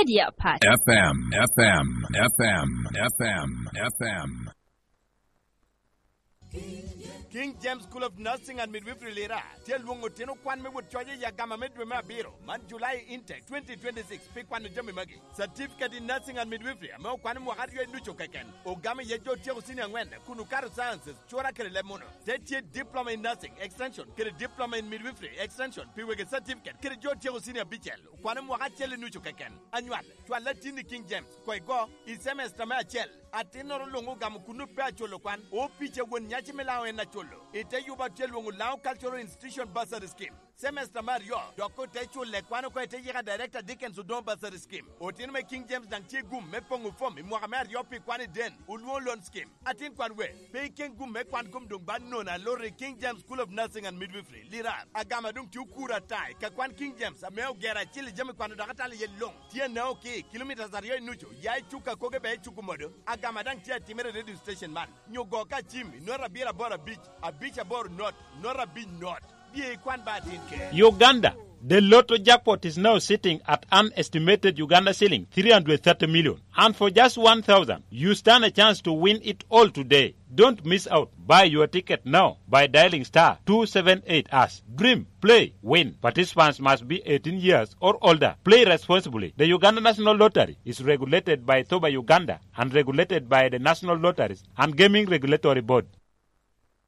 Media Pack. FM. King James School of Nursing and Midwifery Lira. Tell Wongo Teno Kwan me would charge Yagama Medwema Biro. Man July Intake 2026. Pick one Jimmy Magi. Certificate in Nursing and Midwifery. Mo Kwanimo Hario Nucho Kaken. Ogama Yejo Teo Senior Wen. Kunukaru Sciences. Chora Kerelemono. Tetie Diploma in Nursing Extension. Kere Diploma in Midwifery Extension. Piwege Certificate. Kere Jo Teo Senior Bichel. Kwanimo Hachel Nucho Kaken. Annual. Tualatini King James. Koigo. Is semester Machel. Atenoro Longo Gamukunu Pacholo Kwan. O Piche Won Yachimela and Nacholo. Ite yuba telwongu Lao Cultural Institution Bursary Scheme. Semester Mario, Doko Techo Lekwano Ko Ite Director Dickens Udon Bursary Scheme. Otinme King James Dantie Gum Mepongu Fom, Mohamed Yopi Kwani Den, Ulwo Loan Scheme. Atin Kwanwe, Pay King Gum Mekwan Gum Dung Banona, Lori King James School of Nursing and Midwifery, Lira, Agamadung Tukura Tai, Kakwan King James, Ameo Gera Chili Jamakwano Dakatali Yelong, Tia Naoki, kilometers are Nucho, Yai Chuka Koge Chukumodo, Agamadang Tia Timere Radio Station Man, Nyogoka Jimmy, Nora Bira Bora Beach, a beach aboard not, Nora Beach not. Uganda. The Lotto jackpot is now sitting at an estimated Uganda ceiling 330 million. And for just 1,000, you stand a chance to win it all today. Don't miss out. Buy your ticket now by dialing star 278#. Dream, play, win. Participants must be 18 years or older. Play responsibly. The Uganda National Lottery is regulated by Toba Uganda and regulated by the National Lotteries and Gaming Regulatory Board.